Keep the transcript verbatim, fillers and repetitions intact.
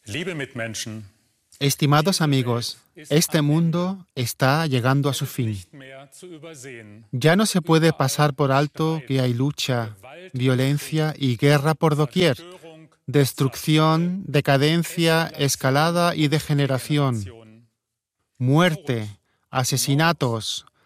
Estimados amigos, este mundo está llegando a su fin. Ya no se puede pasar por alto que hay lucha, violencia y guerra por doquier, destrucción, decadencia, escalada y degeneración, muerte, asesinatos,